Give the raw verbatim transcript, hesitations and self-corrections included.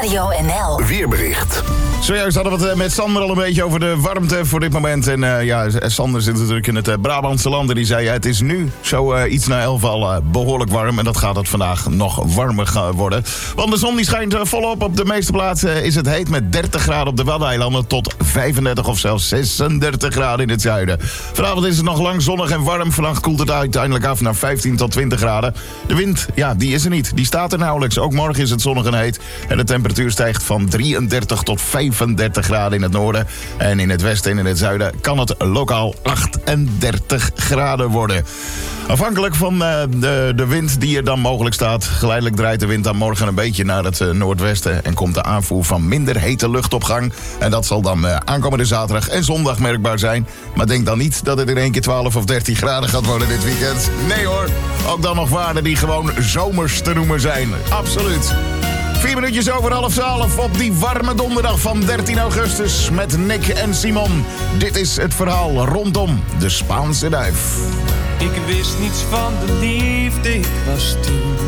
Radio N L. Weerbericht. Zojuist hadden we het met Sander al een beetje over de warmte voor dit moment. En uh, ja, Sander zit natuurlijk in het uh, Brabantse land. En die zei, ja, het is nu zo uh, iets na elf al uh, behoorlijk warm. En dat gaat het vandaag nog warmer gaan worden. Want de zon die schijnt uh, volop. Op de meeste plaatsen is het heet met dertig graden op de Waddeneilanden tot vijfendertig of zelfs zesendertig graden in het zuiden. Vanavond is het nog lang zonnig en warm. Vannacht koelt het uiteindelijk af naar vijftien tot twintig graden. De wind, ja, die is er niet. Die staat er nauwelijks. Ook morgen is het zonnig en heet. En de temperatuur stijgt van drieëndertig tot vijfendertig graden in het noorden. En in het westen en in het zuiden kan het lokaal achtendertig graden worden. Afhankelijk van uh, de, de wind die er dan mogelijk staat. Geleidelijk draait de wind dan morgen een beetje naar het uh, noordwesten. En komt de aanvoer van minder hete lucht op gang. En dat zal dan uh, aankomende zaterdag en zondag merkbaar zijn. Maar denk dan niet dat het in één keer twaalf of dertien graden gaat worden dit weekend. Nee hoor, ook dan nog waarden die gewoon zomers te noemen zijn. Absoluut. Vier minuutjes over half twaalf op die warme donderdag van dertien augustus met Nick en Simon. Dit is het verhaal rondom de Spaanse duif. Ik wist niets van de liefde, ik was tien.